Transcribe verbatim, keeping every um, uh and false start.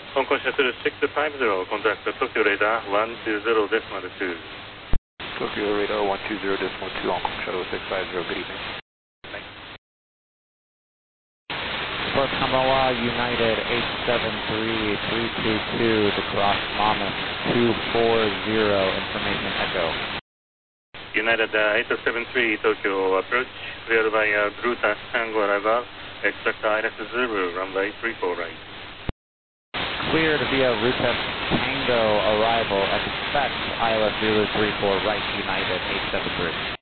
香港シャトルsix five zero, contact Tokyo Radar one two zero decimal two. Tokyo Radar one two zero decimal two, Hong Kong Shuttle six five zero, good evening. For Kamawa United eight seven three three two two to cross Monmouth two four zero, information echo. United uh, eight seven three Tokyo approach, cleared by uh, Ruta Tango arrival, expect I L S Zulu, runway three four right. Cleared via Ruta Tango arrival, expect I L S Zulu three four right, United eight seven three.